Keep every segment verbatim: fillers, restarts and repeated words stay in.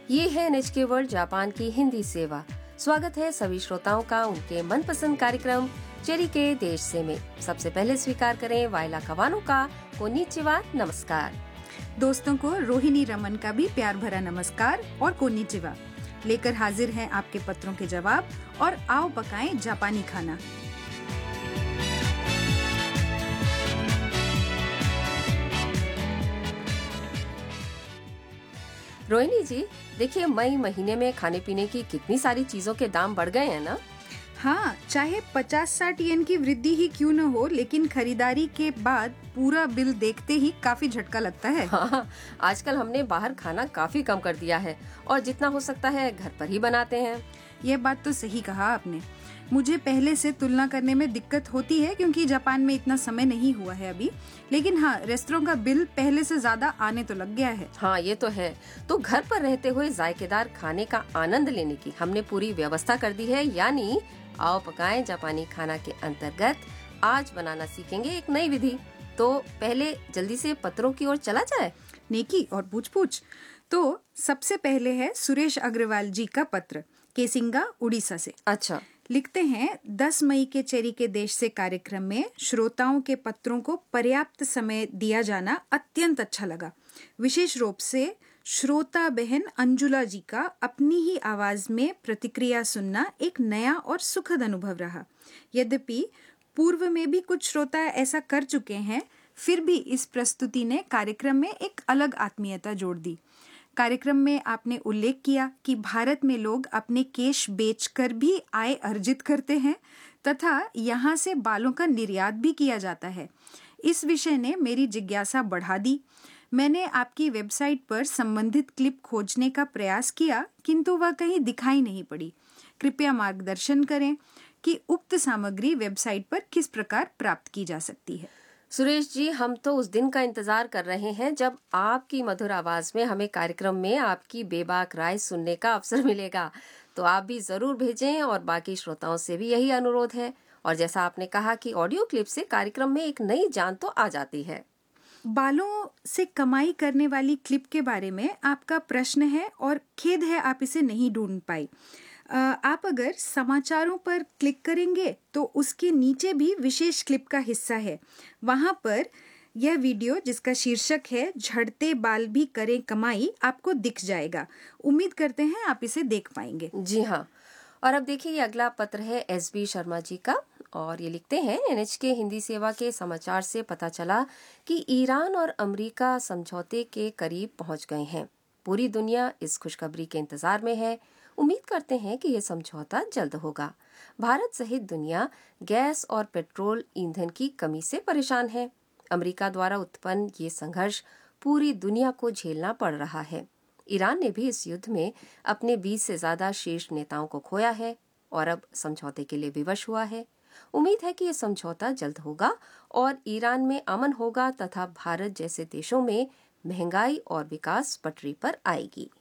ये है NHK world Japan की हिंदी सेवा। स्वागत है सभी श्रोताओं का उनके मनपसंद कार्यक्रम चेरी के देश से में। सबसे पहले स्वीकार करें वायला कवानो का कोनिचिवा नमस्कार। दोस्तों को रोहिणी रमन का भी प्यार भरा नमस्कार और कोनिचिवा। लेकर हाजिर हैं आपके पत्रों के जवाब और आओ पकाएं जापानी खाना। रोहिणी जी, देखिए मई महीने में खाने पीने की कितनी सारी चीजों के दाम बढ़ गए हैं ना। हाँ, चाहे पचास साठ येन की वृद्धि ही क्यों न हो, लेकिन खरीदारी के बाद पूरा बिल देखते ही काफी झटका लगता है। हाँ, आजकल हमने बाहर खाना काफी कम कर दिया है और जितना हो सकता है घर पर ही बनाते हैं। ये बात तो सही कहा आपने। मुझे पहले से तुलना करने में दिक्कत होती है क्योंकि जापान में इतना समय नहीं हुआ है अभी, लेकिन हाँ, रेस्टोरेंट का बिल पहले से ज्यादा आने तो लग गया है। हाँ, ये तो है। तो घर पर रहते हुए जायकेदार खाने का आनंद लेने की हमने पूरी व्यवस्था कर दी है, यानी आओ पकाएं जापानी खाना के अंतर्गत आज बनाना सीखेंगे एक नई विधि। तो पहले जल्दी से पत्रों की ओर चला जाए। नेकी और पूछ पूछ। तो सबसे पहले है सुरेश अग्रवाल जी का पत्र, केसिंगा उड़ीसा से। अच्छा, लिखते हैं, दस मई के चेरी के देश से कार्यक्रम में श्रोताओं के पत्रों को पर्याप्त समय दिया जाना अत्यंत अच्छा लगा। विशेष रूप से श्रोता बहन अंजुला जी का अपनी ही आवाज में प्रतिक्रिया सुनना एक नया और सुखद अनुभव रहा। यद्यपि पूर्व में भी कुछ श्रोता ऐसा कर चुके हैं, फिर भी इस प्रस्तुति ने कार्यक्रम में एक अलग आत्मीयता जोड़ दी। कार्यक्रम में आपने उल्लेख किया कि भारत में लोग अपने केश बेचकर भी आय अर्जित करते हैं तथा यहाँ से बालों का निर्यात भी किया जाता है। इस विषय ने मेरी जिज्ञासा बढ़ा दी। मैंने आपकी वेबसाइट पर संबंधित क्लिप खोजने का प्रयास किया, किंतु वह कहीं दिखाई नहीं पड़ी। कृपया मार्गदर्शन करें कि उक्त सामग्री वेबसाइट पर किस प्रकार प्राप्त की जा सकती है। सुरेश जी, हम तो उस दिन का इंतजार कर रहे हैं जब आपकी मधुर आवाज में हमें कार्यक्रम में आपकी बेबाक राय सुनने का अवसर मिलेगा। तो आप भी जरूर भेजें और बाकी श्रोताओं से भी यही अनुरोध है। और जैसा आपने कहा कि ऑडियो क्लिप से कार्यक्रम में एक नई जान तो आ जाती है। बालों से कमाई करने वाली क्लिप के बारे में आपका प्रश्न है और खेद है आप इसे नहीं ढूंढ पाई। आप अगर समाचारों पर क्लिक करेंगे तो उसके नीचे भी विशेष क्लिप का हिस्सा है। वहां पर यह वीडियो जिसका शीर्षक है झड़ते बाल भी करें कमाई आपको दिख जाएगा। उम्मीद करते हैं आप इसे देख पाएंगे। जी हाँ। और अब देखिए, ये अगला पत्र है एस बी शर्मा जी का और ये लिखते हैं, एनएचके हिंदी सेवा के समाचार से पता चला कि ईरान और अमेरिका समझौते के करीब पहुंच गए हैं। पूरी दुनिया इस खुशखबरी के इंतजार में है। उम्मीद करते हैं कि यह समझौता जल्द होगा। भारत सहित दुनिया गैस और पेट्रोल ईंधन की कमी से परेशान है। अमेरिका द्वारा उत्पन्न ये संघर्ष पूरी दुनिया को झेलना पड़ रहा है। ईरान ने भी इस युद्ध में अपने बीस से ज्यादा शीर्ष नेताओं को खोया है और अब समझौते के लिए विवश हुआ है। उम्मीद है कि यह समझौता जल्द होगा और ईरान में अमन होगा तथा भारत जैसे देशों में महंगाई और विकास पटरी पर आएगी।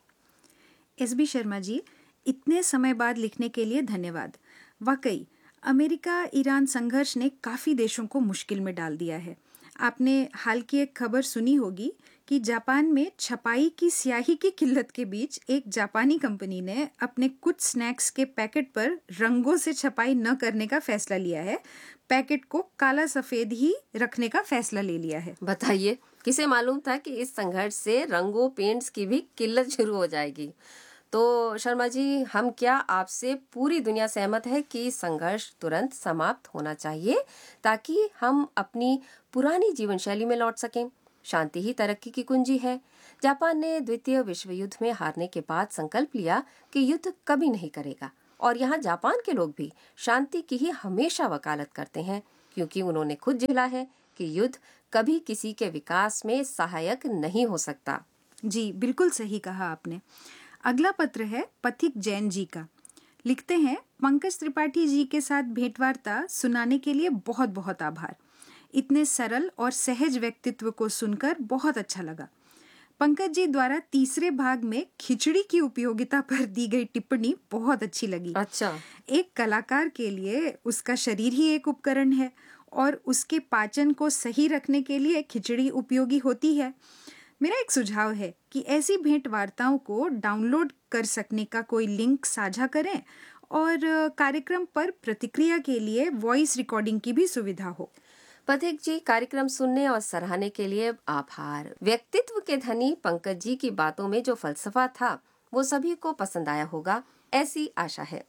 एस बी शर्मा जी, इतने समय बाद लिखने के लिए धन्यवाद। वाकई अमेरिका ईरान संघर्ष ने काफी देशों को मुश्किल में डाल दिया है। आपने हाल की एक खबर सुनी होगी कि जापान में छपाई की स्याही की किल्लत के बीच एक जापानी कंपनी ने अपने कुछ स्नैक्स के पैकेट पर रंगों से छपाई न करने का फैसला लिया है। पैकेट को काला सफेद ही रखने का फैसला ले लिया है। बताइए, किसे मालूम था कि इस संघर्ष से रंगों पेंट्स की भी किल्लत शुरू हो जाएगी। तो शर्मा जी, हम क्या आपसे पूरी दुनिया सहमत है कि संघर्ष तुरंत समाप्त होना चाहिए ताकि हम अपनी पुरानी जीवन शैली में लौट सकें। शांति ही तरक्की की कुंजी है। जापान ने द्वितीय विश्व युद्ध में हारने के बाद संकल्प लिया कि युद्ध कभी नहीं करेगा और यहाँ जापान के लोग भी शांति की ही हमेशा वकालत करते हैं, क्योंकि उन्होंने खुद झेला है कि युद्ध कभी किसी के विकास में सहायक नहीं हो सकता। जी, बिल्कुल सही कहा आपने। अगला पत्र है पथिक जैन जी का। लिखते हैं, पंकज त्रिपाठी जी के साथ भेंटवार्ता सुनाने के लिए बहुत बहुत आभार। इतने सरल और सहज व्यक्तित्व को सुनकर बहुत अच्छा लगा। पंकज जी द्वारा तीसरे भाग में खिचड़ी की उपयोगिता पर दी गई टिप्पणी बहुत अच्छी लगी। अच्छा। एक कलाकार के लिए उसका शरीर ही एक उपकरण है और उसके पाचन को सही रखने के लिए खिचड़ी उपयोगी होती है। मेरा एक सुझाव है कि ऐसी भेंट वार्ताओं को डाउनलोड कर सकने का कोई लिंक साझा करें और अ, कार्यक्रम पर प्रतिक्रिया के लिए वॉइस रिकॉर्डिंग की भी सुविधा हो। पथिक जी, कार्यक्रम सुनने और सराहने के लिए आभार। व्यक्तित्व के धनी पंकज जी की बातों में जो फलसफा था वो सभी को पसंद आया होगा, ऐसी आशा है।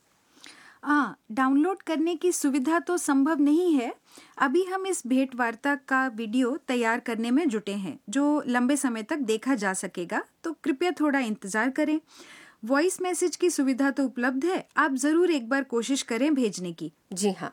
हाँ, डाउनलोड करने की सुविधा तो संभव नहीं है। अभी हम इस भेंट वार्ता का वीडियो तैयार करने में जुटे हैं जो लंबे समय तक देखा जा सकेगा, तो कृपया थोड़ा इंतजार करें। वॉइस मैसेज की सुविधा तो उपलब्ध है, आप जरूर एक बार कोशिश करें भेजने की। जी हाँ।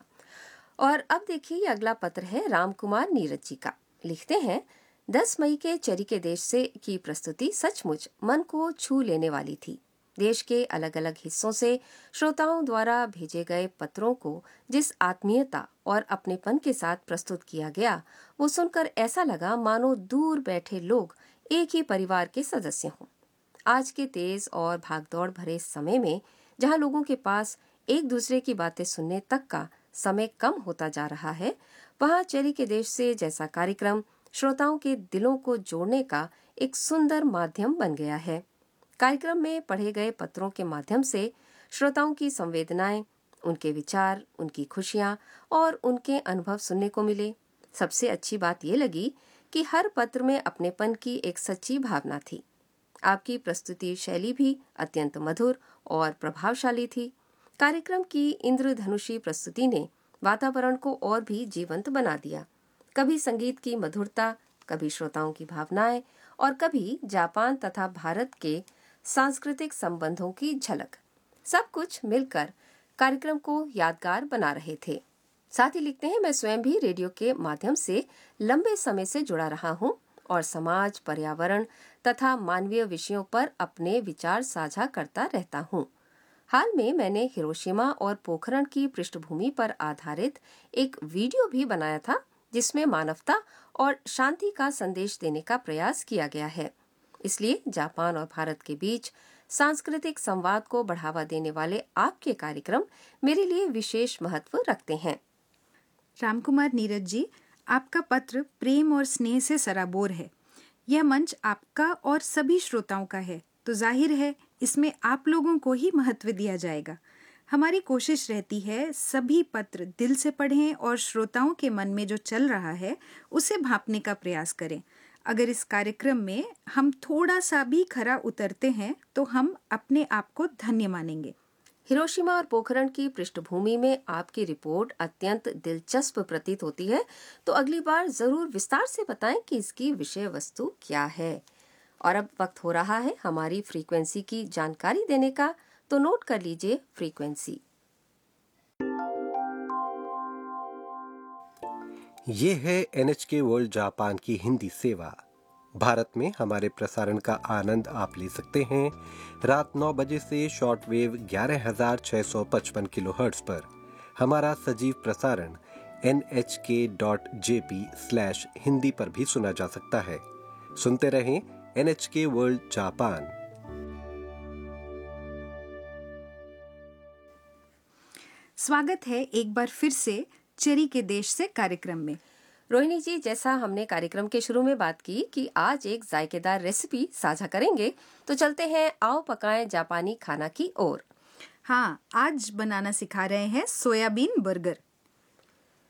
और अब देखिए, ये अगला पत्र है राम कुमार नीरज जी का। लिखते हैं, दस मई के चरी के देश से की प्रस्तुति सचमुच मन को छू लेने वाली थी। देश के अलग अलग हिस्सों से श्रोताओं द्वारा भेजे गए पत्रों को जिस आत्मीयता और अपनेपन के साथ प्रस्तुत किया गया, वो सुनकर ऐसा लगा मानो दूर बैठे लोग एक ही परिवार के सदस्य हों। आज के तेज और भागदौड़ भरे समय में जहाँ लोगों के पास एक दूसरे की बातें सुनने तक का समय कम होता जा रहा है, वहाँ चेरी के देश से जैसा कार्यक्रम श्रोताओं के दिलों को जोड़ने का एक सुंदर माध्यम बन गया है। कार्यक्रम में पढ़े गए पत्रों के माध्यम से श्रोताओं की संवेदनाएं, उनके विचार, उनकी खुशियां और उनके अनुभव सुनने को मिले। सबसे अच्छी बात ये लगी कि हर पत्र में अपनेपन की एक सच्ची भावना थी। आपकी प्रस्तुति शैली भी अत्यंत मधुर और प्रभावशाली थी। कार्यक्रम की इंद्रधनुषी प्रस्तुति ने वातावरण को और भी जीवंत बना दिया। कभी संगीत की मधुरता, कभी श्रोताओं की भावनाएं और कभी जापान तथा भारत के सांस्कृतिक संबंधों की झलक, सब कुछ मिलकर कार्यक्रम को यादगार बना रहे थे। साथ ही लिखते हैं, मैं स्वयं भी रेडियो के माध्यम से लंबे समय से जुड़ा रहा हूं और समाज, पर्यावरण तथा मानवीय विषयों पर अपने विचार साझा करता रहता हूं। हाल में मैंने हिरोशिमा और पोखरण की पृष्ठभूमि पर आधारित एक वीडियो भी बनाया था जिसमें मानवता और शांति का संदेश देने का प्रयास किया गया है। इसलिए जापान और भारत के बीच सांस्कृतिक संवाद को बढ़ावा देने वाले आपके कार्यक्रम मेरे लिए विशेष महत्व रखते हैं। रामकुमार नीरज जी, आपका पत्र प्रेम और स्नेह से सराबोर है। यह मंच आपका और सभी श्रोताओं का है, तो जाहिर है इसमें आप लोगों को ही महत्व दिया जाएगा। हमारी कोशिश रहती है सभी पत्र दिल से पढ़ें और श्रोताओं के मन में जो चल रहा है उसे भांपने का प्रयास करें। अगर इस कार्यक्रम में हम थोड़ा सा भी खरा उतरते हैं तो हम अपने आप को धन्य मानेंगे। हिरोशिमा और पोखरण की पृष्ठभूमि में आपकी रिपोर्ट अत्यंत दिलचस्प प्रतीत होती है, तो अगली बार जरूर विस्तार से बताएं कि इसकी विषय वस्तु क्या है। और अब वक्त हो रहा है हमारी फ्रीक्वेंसी की जानकारी देने का, तो नोट कर लीजिए फ्रीक्वेंसी। ये है एन एच के वर्ल्ड जापान की हिंदी सेवा। भारत में हमारे प्रसारण का आनंद आप ले सकते हैं रात नौ बजे से शॉर्टवेव ग्यारह हजार छह सौ पचपन किलोहर्ट्ज पर। हमारा सजीव प्रसारण एन एच के dot J P slash Hindi पर भी सुना जा सकता है। सुनते रहें एन एच के वर्ल्ड जापान। स्वागत है एक बार फिर से चेरी के देश से कार्यक्रम में। रोहिणी जी, जैसा हमने कार्यक्रम के शुरू में बात की कि आज एक जायकेदार रेसिपी साझा करेंगे, तो चलते हैं आओ पकाएं जापानी खाना की ओर। हाँ, आज बनाना सिखा रहे हैं सोयाबीन बर्गर।